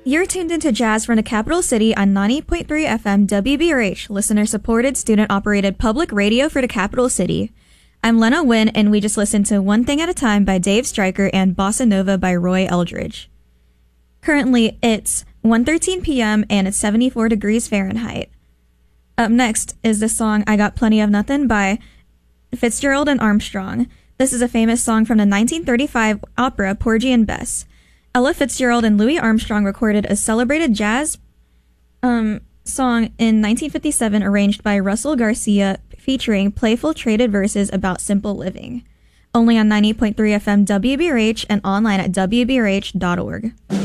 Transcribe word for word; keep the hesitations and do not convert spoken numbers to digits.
You're tuned into Jazz from the Capital City on ninety point three F M W B R H, listener-supported, student-operated public radio for the Capital City. I'm Lena Wynn, and we just listened to One Thing at a Time by Dave Stryker and Bossa Nova by Roy Eldridge. Currently, it's one thirteen p.m. and it's seventy-four degrees Fahrenheit. Up next is the song I Got Plenty of Nothing by Fitzgerald and Armstrong. This is a famous song from the nineteen thirty-five opera Porgy and Bess. Ella Fitzgerald and Louis Armstrong recorded a celebrated jazz um, song in nineteen fifty-seven arranged by Russell Garcia, featuring playful traded verses about simple living. Only on ninety point three F M W B R H and online at W B R H dot org.